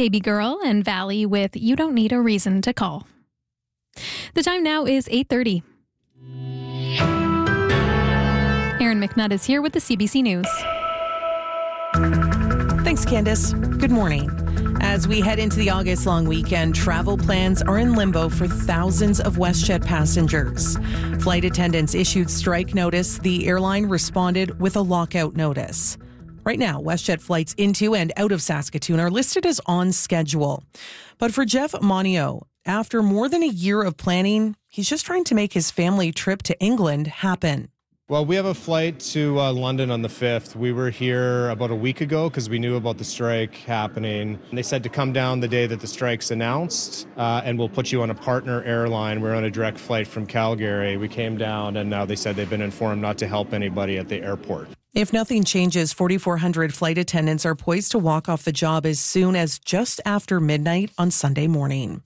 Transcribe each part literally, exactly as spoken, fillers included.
Baby Girl and Valley with You Don't Need a Reason to Call. The time now is eight thirty. Erin McNutt is here with the C B C News. Thanks, Candace. Good morning. As we head into the August long weekend, travel plans are in limbo for thousands of WestJet passengers. Flight attendants issued strike notice. The airline responded with a lockout notice. Right now, WestJet flights into and out of Saskatoon are listed as on schedule. But for Jeff Monio, after more than a year of planning, he's just trying to make his family trip to England happen. Well, we have a flight to uh, London on the fifth. We were here about a week ago because we knew about the strike happening. And they said to come down the day that the strike's announced, uh, and we'll put you on a partner airline. We're on a direct flight from Calgary. We came down, and now they said they've been informed not to help anybody at the airport. If nothing changes, forty-four hundred flight attendants are poised to walk off the job as soon as just after midnight on Sunday morning.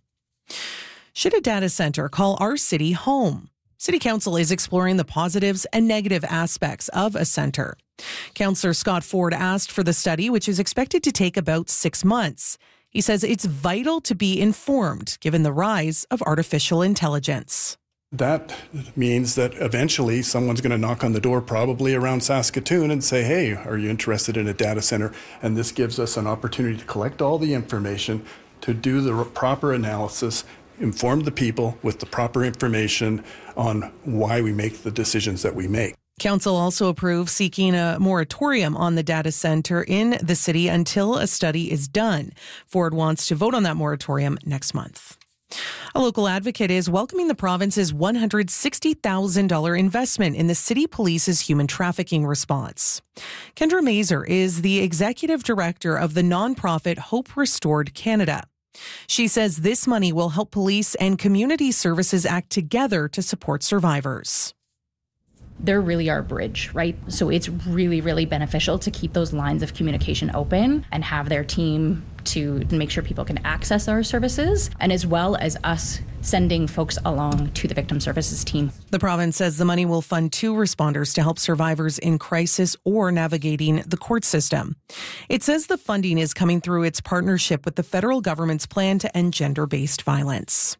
Should a data center call our city home? City Council is exploring the positives and negative aspects of a center. Councillor Scott Ford asked for the study, which is expected to take about six months. He says it's vital to be informed given the rise of artificial intelligence. That means that eventually someone's going to knock on the door, probably around Saskatoon, and say, hey, are you interested in a data center? And this gives us an opportunity to collect all the information, to do the proper analysis, inform the people with the proper information on why we make the decisions that we make. Council also approved seeking a moratorium on the data center in the city until a study is done. Ford wants to vote on that moratorium next month. A local advocate is welcoming the province's one hundred sixty thousand dollars investment in the city police's human trafficking response. Kendra Mazer is the executive director of the nonprofit Hope Restored Canada. She says this money will help police and community services act together to support survivors. They're really our bridge, right? So it's really, really beneficial to keep those lines of communication open and have their team to make sure people can access our services, and as well as us sending folks along to the victim services team. The province says the money will fund two responders to help survivors in crisis or navigating the court system. It says the funding is coming through its partnership with the federal government's plan to end gender-based violence.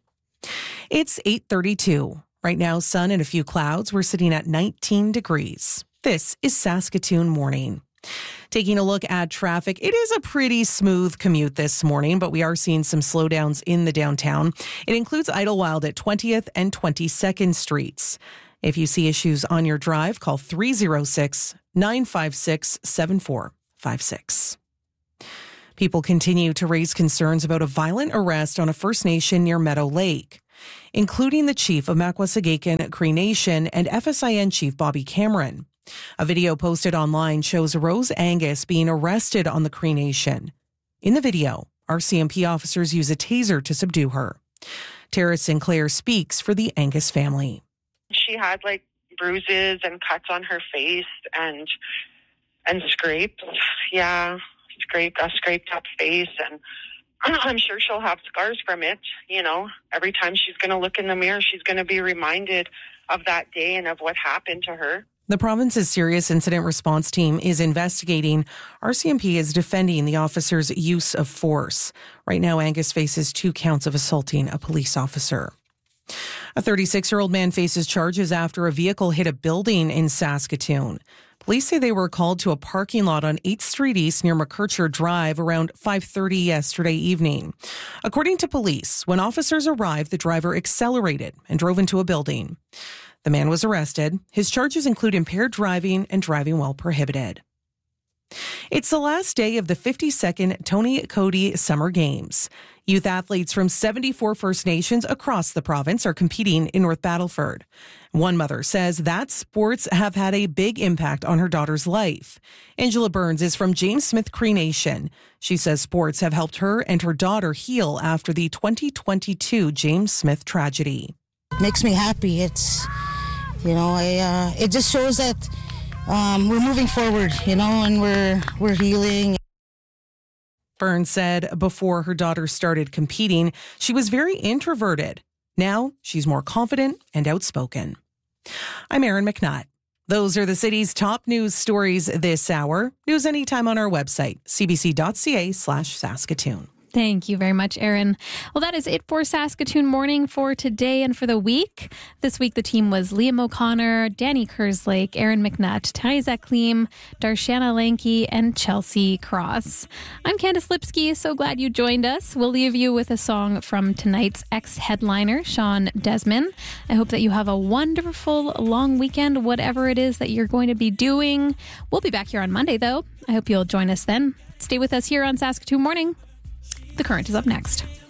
It's eight thirty-two. Right now, sun and a few clouds. We're sitting at nineteen degrees. This is Saskatoon Morning. Taking a look at traffic, it is a pretty smooth commute this morning, but we are seeing some slowdowns in the downtown. It includes Idlewild at twentieth and twenty-second Streets. If you see issues on your drive, call three oh six, nine five six, seven four five six. People continue to raise concerns about a violent arrest on a First Nation near Meadow Lake, including the chief of Makwasagaken Cree Nation and F S I N chief Bobby Cameron. A video posted online shows Rose Angus being arrested on the Cree Nation. In the video, R C M P officers use a taser to subdue her. Tara Sinclair speaks for the Angus family. She had like bruises and cuts on her face and and scrapes. Yeah, scraped a scraped up face, and I'm sure she'll have scars from it. You know, every time she's going to look in the mirror, she's going to be reminded of that day and of what happened to her. The province's Serious Incident Response Team is investigating. R C M P is defending the officer's use of force. Right now, Angus faces two counts of assaulting a police officer. A thirty-six-year-old man faces charges after a vehicle hit a building in Saskatoon. Police say they were called to a parking lot on eighth Street East near McKercher Drive around five thirty yesterday evening. According to police, when officers arrived, the driver accelerated and drove into a building. The man was arrested. His charges include impaired driving and driving while prohibited. It's the last day of the fifty-second Tony Cody Summer Games. Youth athletes from seventy-four First Nations across the province are competing in North Battleford. One mother says that sports have had a big impact on her daughter's life. Angela Burns is from James Smith Cree Nation. She says sports have helped her and her daughter heal after the twenty twenty-two James Smith tragedy. Makes me happy. It's, you know, I, uh, it just shows that um, we're moving forward, you know, and we're we're healing. Burns said before her daughter started competing, she was very introverted. Now she's more confident and outspoken. I'm Erin McNutt. Those are the city's top news stories this hour. News anytime on our website, c b c dot c a slash Saskatoon. Thank you very much, Erin. Well, that is it for Saskatoon Morning for today and for the week. This week, the team was Liam O'Connor, Danny Kerslake, Aaron McNutt, Tyza Kleem, Darshana Lanke, and Chelsea Cross. I'm Candice Lipsky. So glad you joined us. We'll leave you with a song from tonight's ex-headliner, Sean Desmond. I hope that you have a wonderful long weekend, whatever it is that you're going to be doing. We'll be back here on Monday, though. I hope you'll join us then. Stay with us here on Saskatoon Morning. The Current is up next.